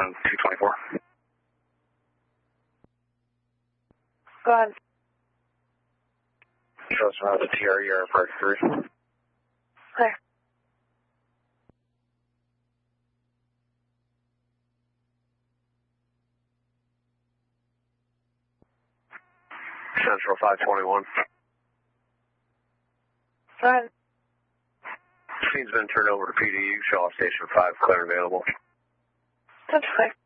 on 224. Go ahead. Show us around the TRE Airport 3. Clear. Central 521. Go ahead. Scene's been turned over to PDU. Show off Station 5, clear and available. That's clear.